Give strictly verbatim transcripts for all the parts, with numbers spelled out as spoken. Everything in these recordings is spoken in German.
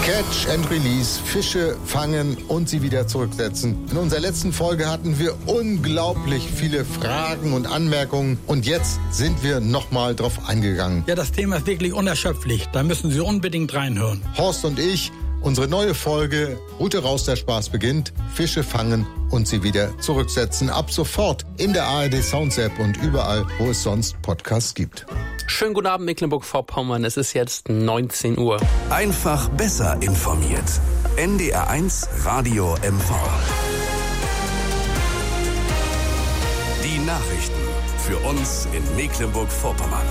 Catch and Release, Fische fangen und sie wieder zurücksetzen. In unserer letzten Folge hatten wir unglaublich viele Fragen und Anmerkungen und jetzt sind wir nochmal drauf eingegangen. Ja, das Thema ist wirklich unerschöpflich. Da müssen Sie unbedingt reinhören. Horst und ich, unsere neue Folge Route raus, der Spaß beginnt. Fische fangen und sie wieder zurücksetzen. Ab sofort in der A R D Sounds App und überall, wo es sonst Podcasts gibt. Schönen guten Abend, Mecklenburg-Vorpommern. Es ist jetzt neunzehn Uhr. Einfach besser informiert. N D R eins Radio M V. Die Nachrichten für uns in Mecklenburg-Vorpommern.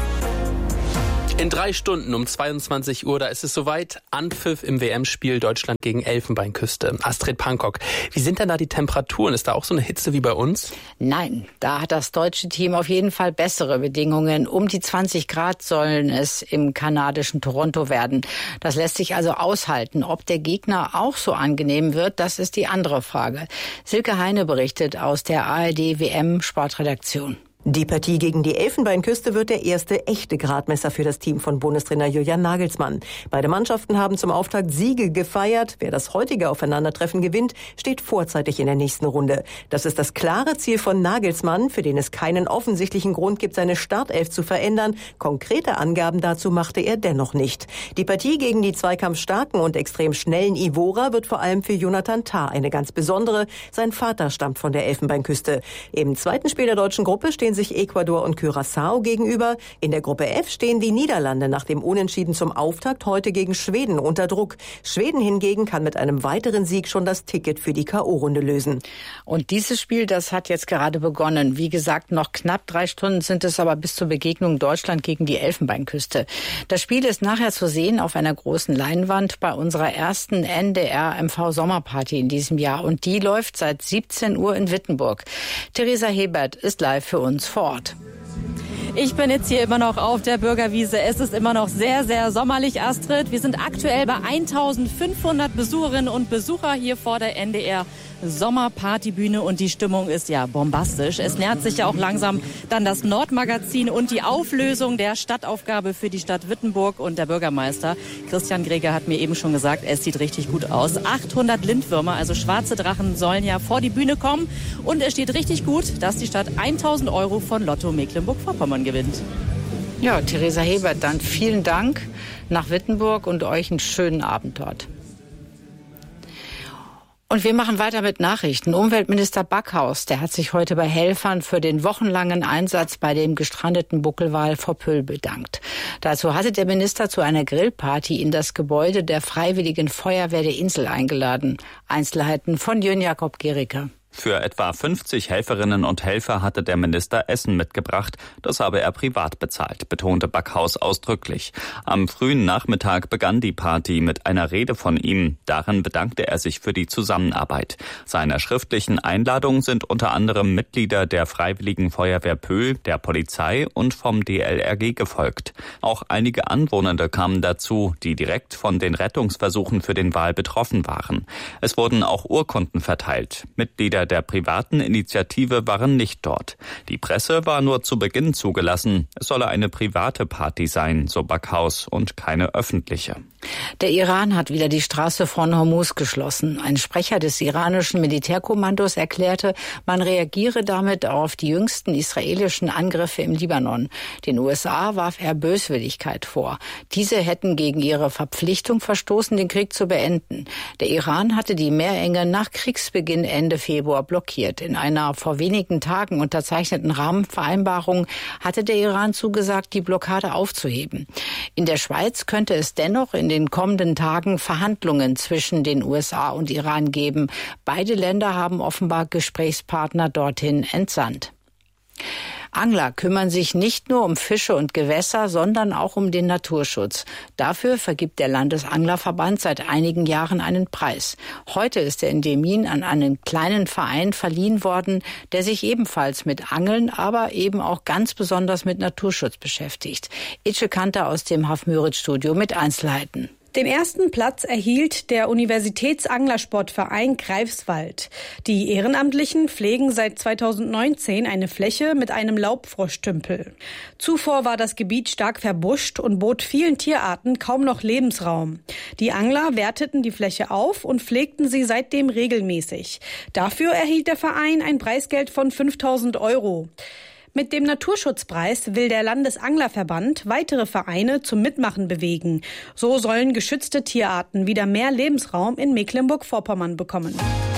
In drei Stunden um zweiundzwanzig Uhr, da ist es soweit. Anpfiff im W M-Spiel Deutschland gegen Elfenbeinküste. Astrid Pankok, wie sind denn da die Temperaturen? Ist da auch so eine Hitze wie bei uns? Nein, da hat das deutsche Team auf jeden Fall bessere Bedingungen. Um die zwanzig Grad sollen es im kanadischen Toronto werden. Das lässt sich also aushalten. Ob der Gegner auch so angenehm wird, das ist die andere Frage. Silke Heine berichtet aus der A R D W M-Sportredaktion. Die Partie gegen die Elfenbeinküste wird der erste echte Gradmesser für das Team von Bundestrainer Julian Nagelsmann. Beide Mannschaften haben zum Auftakt Siege gefeiert. Wer das heutige Aufeinandertreffen gewinnt, steht vorzeitig in der nächsten Runde. Das ist das klare Ziel von Nagelsmann, für den es keinen offensichtlichen Grund gibt, seine Startelf zu verändern. Konkrete Angaben dazu machte er dennoch nicht. Die Partie gegen die zweikampfstarken und extrem schnellen Ivora wird vor allem für Jonathan Tah eine ganz besondere. Sein Vater stammt von der Elfenbeinküste. Im zweiten Spiel der deutschen Gruppe stehen sich Ecuador und Curaçao gegenüber. In der Gruppe F stehen die Niederlande nach dem Unentschieden zum Auftakt heute gegen Schweden unter Druck. Schweden hingegen kann mit einem weiteren Sieg schon das Ticket für die K O-Runde lösen. Und dieses Spiel, das hat jetzt gerade begonnen. Wie gesagt, noch knapp drei Stunden sind es aber bis zur Begegnung Deutschland gegen die Elfenbeinküste. Das Spiel ist nachher zu sehen auf einer großen Leinwand bei unserer ersten N D R M V-Sommerparty in diesem Jahr. Und die läuft seit siebzehn Uhr in Wittenburg. Theresa Hebert ist live für uns vor Ort. Ich bin jetzt hier immer noch auf der Bürgerwiese. Es ist immer noch sehr, sehr sommerlich, Astrid. Wir sind aktuell bei eintausendfünfhundert Besucherinnen und Besucher hier vor der N D R Sommerpartybühne und die Stimmung ist ja bombastisch. Es nähert sich ja auch langsam dann das Nordmagazin und die Auflösung der Stadtaufgabe für die Stadt Wittenburg und der Bürgermeister Christian Greger hat mir eben schon gesagt, es sieht richtig gut aus. achthundert Lindwürmer, also schwarze Drachen, sollen ja vor die Bühne kommen und es steht richtig gut, dass die Stadt tausend Euro von Lotto Mecklenburg-Vorpommern gewinnt. Ja, Theresa Hebert, dann vielen Dank nach Wittenburg und euch einen schönen Abend dort. Und wir machen weiter mit Nachrichten. Umweltminister Backhaus, der hat sich heute bei Helfern für den wochenlangen Einsatz bei dem gestrandeten Buckelwal vor Pöll bedankt. Dazu hatte der Minister zu einer Grillparty in das Gebäude der Freiwilligen Feuerwehr der Insel eingeladen. Einzelheiten von Jörn Jakob Gericke. Für etwa fünfzig Helferinnen und Helfer hatte der Minister Essen mitgebracht. Das habe er privat bezahlt, betonte Backhaus ausdrücklich. Am frühen Nachmittag begann die Party mit einer Rede von ihm. Darin bedankte er sich für die Zusammenarbeit. Seiner schriftlichen Einladung sind unter anderem Mitglieder der Freiwilligen Feuerwehr Pöhl, der Polizei und vom D L R G gefolgt. Auch einige Anwohnende kamen dazu, die direkt von den Rettungsversuchen für den Wal betroffen waren. Es wurden auch Urkunden verteilt. Mitglieder der privaten Initiative waren nicht dort. Die Presse war nur zu Beginn zugelassen. Es solle eine private Party sein, so Backhaus, und keine öffentliche. Der Iran hat wieder die Straße von Hormuz geschlossen. Ein Sprecher des iranischen Militärkommandos erklärte, man reagiere damit auf die jüngsten israelischen Angriffe im Libanon. Den U S A warf er Böswilligkeit vor. Diese hätten gegen ihre Verpflichtung verstoßen, den Krieg zu beenden. Der Iran hatte die Meerenge nach Kriegsbeginn Ende Februar blockiert. In einer vor wenigen Tagen unterzeichneten Rahmenvereinbarung hatte der Iran zugesagt, die Blockade aufzuheben. In der Schweiz könnte es dennoch in den kommenden Tagen Verhandlungen zwischen den U S A und Iran geben. Beide Länder haben offenbar Gesprächspartner dorthin entsandt. Angler kümmern sich nicht nur um Fische und Gewässer, sondern auch um den Naturschutz. Dafür vergibt der Landesanglerverband seit einigen Jahren einen Preis. Heute ist der Endemin an einen kleinen Verein verliehen worden, der sich ebenfalls mit Angeln, aber eben auch ganz besonders mit Naturschutz beschäftigt. Itche Kanter aus dem Hafmüritz-Studio mit Einzelheiten. Den ersten Platz erhielt der Universitätsanglersportverein Greifswald. Die Ehrenamtlichen pflegen seit zweitausendneunzehn eine Fläche mit einem Laubfroschtümpel. Zuvor war das Gebiet stark verbuscht und bot vielen Tierarten kaum noch Lebensraum. Die Angler werteten die Fläche auf und pflegten sie seitdem regelmäßig. Dafür erhielt der Verein ein Preisgeld von fünftausend Euro. Mit dem Naturschutzpreis will der Landesanglerverband weitere Vereine zum Mitmachen bewegen. So sollen geschützte Tierarten wieder mehr Lebensraum in Mecklenburg-Vorpommern bekommen.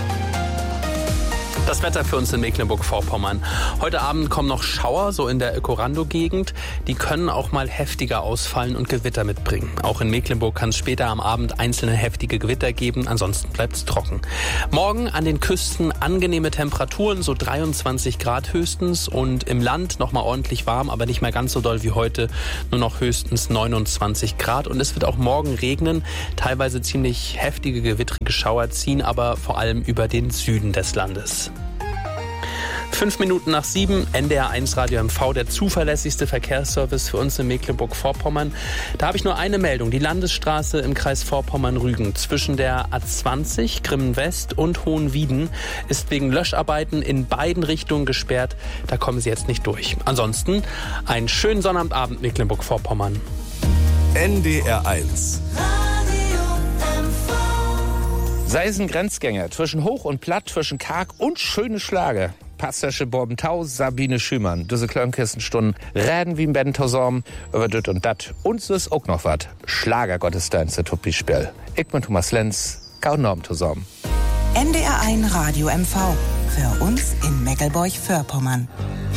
Das Wetter für uns in Mecklenburg-Vorpommern. Heute Abend kommen noch Schauer, so in der Ökorando-Gegend. Die können auch mal heftiger ausfallen und Gewitter mitbringen. Auch in Mecklenburg kann es später am Abend einzelne heftige Gewitter geben. Ansonsten bleibt es trocken. Morgen an den Küsten angenehme Temperaturen, so dreiundzwanzig Grad höchstens. Und im Land noch mal ordentlich warm, aber nicht mehr ganz so doll wie heute. Nur noch höchstens neunundzwanzig Grad. Und es wird auch morgen regnen. Teilweise ziemlich heftige gewittrige Schauer ziehen aber vor allem über den Süden des Landes. Fünf Minuten nach sieben, N D R eins Radio M V, der zuverlässigste Verkehrsservice für uns in Mecklenburg-Vorpommern. Da habe ich nur eine Meldung. Die Landesstraße im Kreis Vorpommern-Rügen zwischen der A zwanzig, Grimmen-West und Hohenwieden ist wegen Löscharbeiten in beiden Richtungen gesperrt. Da kommen Sie jetzt nicht durch. Ansonsten einen schönen Sonnabendabend, Mecklenburg-Vorpommern. N D R eins. Sei es ein Grenzgänger zwischen Hoch und Platt, zwischen Karg und schöne Schlage. Pastasche Borbentau, Sabine Schümann. Diese Klönkistenstunden reden wie ein Bentosorm über dit und dat. Uns ist auch noch wat. Schlagergottesdienste Tuppi-Spiel. Ich bin Thomas Lenz, gau Norm zusammen. N D R eins Radio M V. Für uns in Mecklenburg-Vorpommern.